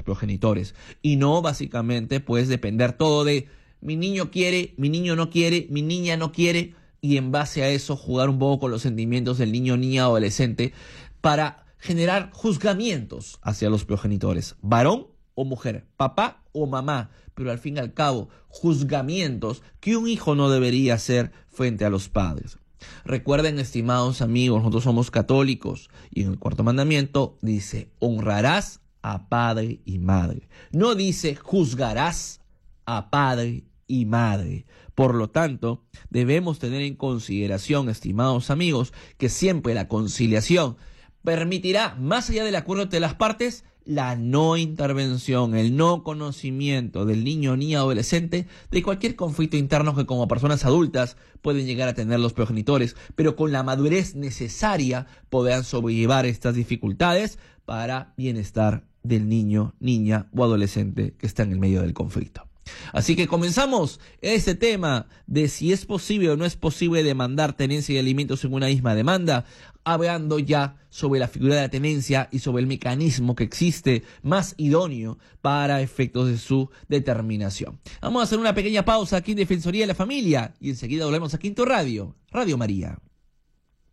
progenitores. Y no básicamente pues depender todo de mi niño quiere, mi niño no quiere, mi niña no quiere, y en base a eso jugar un poco con los sentimientos del niño, niña o adolescente para generar juzgamientos hacia los progenitores, varón o mujer, papá o mamá, pero al fin y al cabo juzgamientos que un hijo no debería hacer frente a los padres. Recuerden, estimados amigos, nosotros somos católicos y en el cuarto mandamiento dice: honrarás a padre y madre. No dice juzgarás a padre y madre. Por lo tanto, debemos tener en consideración, estimados amigos, que siempre la conciliación permitirá, más allá del acuerdo entre las partes, la no intervención, el no conocimiento del niño o niña adolescente de cualquier conflicto interno que como personas adultas pueden llegar a tener los progenitores, pero con la madurez necesaria podrán sobrellevar estas dificultades para bienestar del niño, niña o adolescente que está en el medio del conflicto. Así que comenzamos este tema de si es posible o no es posible demandar tenencia de alimentos en una misma demanda, hablando ya sobre la figura de la tenencia y sobre el mecanismo que existe más idóneo para efectos de su determinación. Vamos a hacer una pequeña pausa aquí en Defensoría de la Familia y enseguida volvemos a Quinto Radio, Radio María.